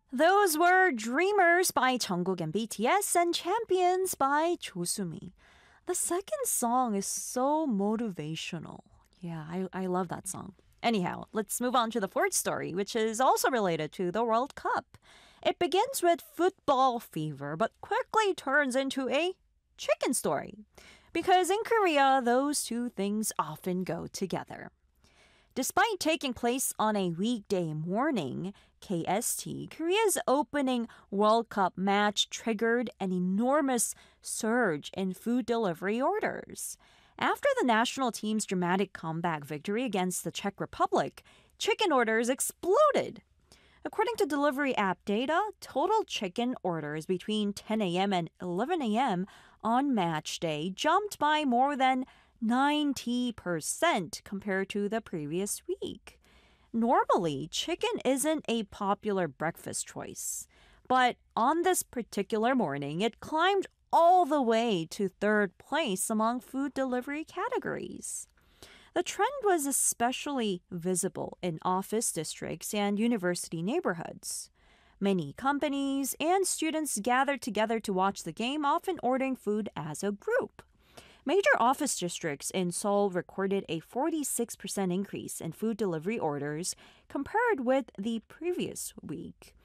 Those were Dreamers by Jungkook and BTS and Champions by Josumi. The second song is so motivational. Yeah, I love that song. Anyhow, let's move on to the fourth story, which is also related to the World Cup. It begins with football fever, but quickly turns into a chicken story. Because in Korea, those two things often go together. Despite taking place on a weekday morning, KST, Korea's opening World Cup match triggered an enormous surge in food delivery orders. After the national team's dramatic comeback victory against the Czech Republic, chicken orders exploded. According to delivery app data, total chicken orders between 10 a.m. and 11 a.m. on match day jumped by more than 90% compared to the previous week. Normally, chicken isn't a popular breakfast choice, but on this particular morning, it climbed all the way to third place among food delivery categories. The trend was especially visible in office districts and university neighborhoods. Many companies and students gathered together to watch the game, often ordering food as a group. Major office districts in Seoul recorded a 46% increase in food delivery orders compared with the previous week.